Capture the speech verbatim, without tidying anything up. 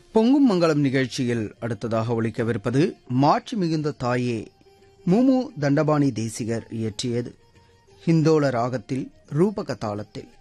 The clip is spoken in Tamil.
பொங்கும் மங்களம் நிகழ்ச்சியில் அடுத்ததாக ஒலிக்கவிருப்பது மாட்சி மிகுந்த தாயே, முமு தண்டபாணி தேசிகர் இயற்றியது. ஹிந்தோள ராகத்தில் ரூபக தாளத்தில்.